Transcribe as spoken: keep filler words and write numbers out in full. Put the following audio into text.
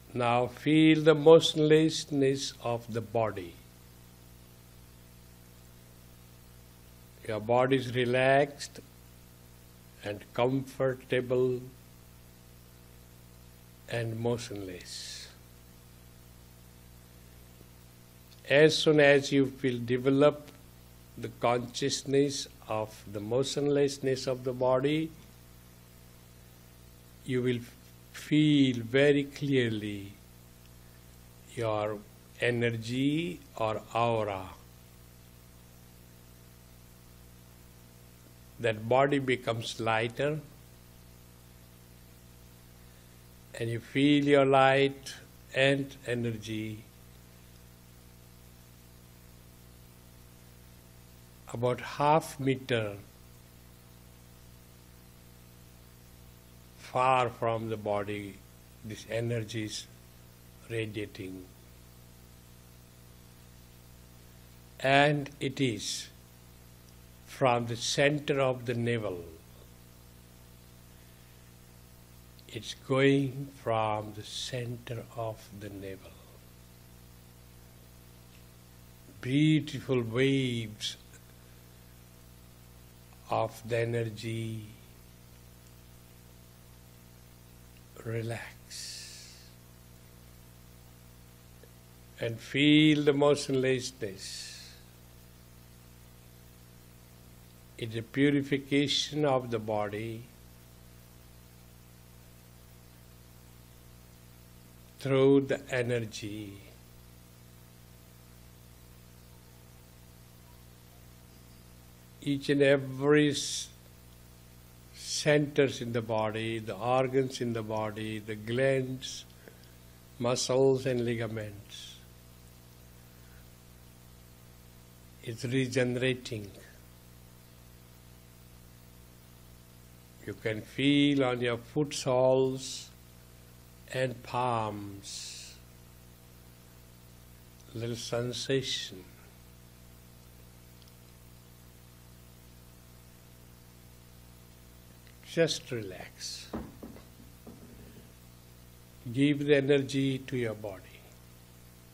Now feel the motionlessness of the body. Your body is relaxed and comfortable and motionless. As soon as you will develop the consciousness of the motionlessness of the body, you will feel very clearly your energy or aura. That body becomes lighter, and you feel your light and energy about half meter far from the body. This energy is radiating, and it is from the center of the navel. It's going from the center of the navel. Beautiful waves of the energy relax and feel the motionlessness. It's a purification of the body through the energy. Each and every centers in the body, the organs in the body, the glands, muscles and ligaments, it's regenerating. You can feel on your foot soles and palms little sensation. Just relax. Give the energy to your body.